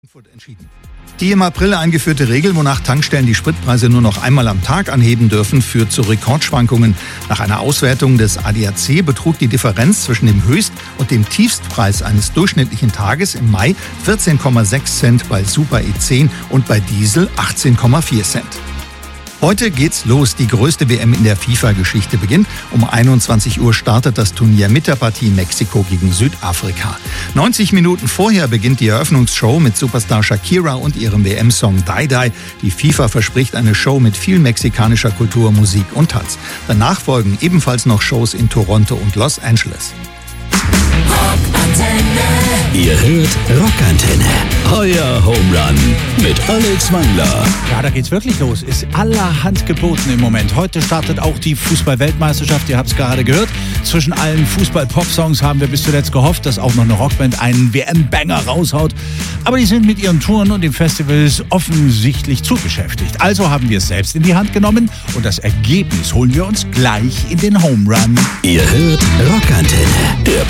Entschieden. Die im April eingeführte Regel, wonach Tankstellen die Spritpreise nur noch einmal am Tag anheben dürfen, führt zu Rekordschwankungen. Nach einer Auswertung des ADAC betrug die Differenz zwischen dem Höchst- und dem Tiefstpreis eines durchschnittlichen Tages im Mai 14,6 Cent bei Super E10 und bei Diesel 18,4 Cent. Heute geht's los. Die größte WM in der FIFA-Geschichte beginnt. Um 21 Uhr startet das Turnier mit der Partie Mexiko gegen Südafrika. 90 Minuten vorher beginnt die Eröffnungsshow mit Superstar Shakira und ihrem WM-Song Die Die. Die FIFA verspricht eine Show mit viel mexikanischer Kultur, Musik und Tanz. Danach folgen ebenfalls noch Shows in Toronto und Los Angeles. Ihr hört Rockantenne, euer Home Run mit Alex Wangler. Ja, da geht's wirklich los. Ist allerhand geboten im Moment. Heute startet auch die Fußball-Weltmeisterschaft. Ihr habt es gerade gehört. Zwischen allen Fußball-Pop-Songs haben wir bis zuletzt gehofft, dass auch noch eine Rockband einen WM-Banger raushaut. Aber die sind mit ihren Touren und den Festivals offensichtlich zu beschäftigt. Also haben wir es selbst in die Hand genommen und das Ergebnis holen wir uns gleich in den Home Run. Ihr hört Rockantenne, der